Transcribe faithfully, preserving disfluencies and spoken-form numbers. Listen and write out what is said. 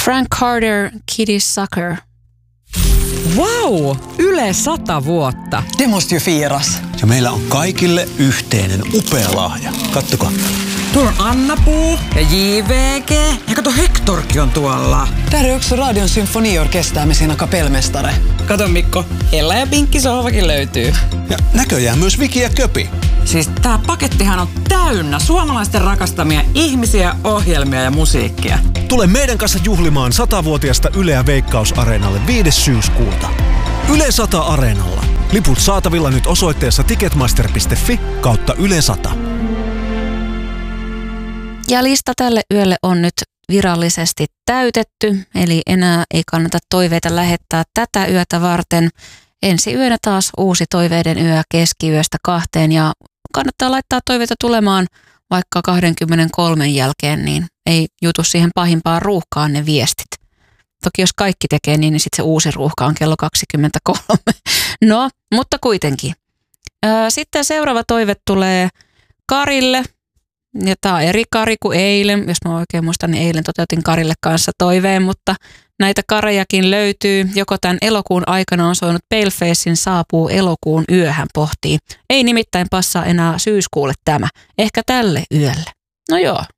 Frank Carter, Kitty Sucker. Wow, Yle sata vuotta. Det måste ju firas. Ja meillä on kaikille yhteinen upea lahja. Kattokaa. Tuolla on Anna-Puu ja J V G. Ja kato, Hectorkin on tuolla. Där är också Radion symfoniorkester med sina kapellmästare. Kato Mikko, Ella ja Pinkki sohvakin löytyy. Ja näköjään myös Viki ja Köpi. Siis tää pakettihan on täynnä suomalaisten rakastamia ihmisiä, ohjelmia ja musiikkia. Tule meidän kanssa juhlimaan satavuotiaasta Yleä Veikkaus-areenalle viides syyskuuta. Yle sata Areenalla. Liput saatavilla nyt osoitteessa ticketmaster piste fi kautta Yle sata. Ja lista tälle yölle on nyt virallisesti täytetty, eli enää ei kannata toiveita lähettää tätä yötä varten. Ensi yönä taas uusi toiveiden yö keskiyöstä kahteen ja kannattaa laittaa toiveita tulemaan vaikka kaksikymmentäkolme jälkeen, niin ei jutu siihen pahimpaan ruuhkaan ne viestit. Toki jos kaikki tekee niin, niin sitten se uusi ruuhka on kello kaksikymmentäkolme. No, mutta kuitenkin. Sitten seuraava toive tulee Karille. Ja tämä on eri Kari kuin eilen. Jos mä oikein muistan, niin eilen toteutin Karille kanssa toiveen, mutta näitä Karejakin löytyy. Joko tämän elokuun aikana on soinut Palefacein Saapuu elokuun yö, hän pohtii. Ei nimittäin passaa enää syyskuulle tämä. Ehkä tälle yölle. No joo,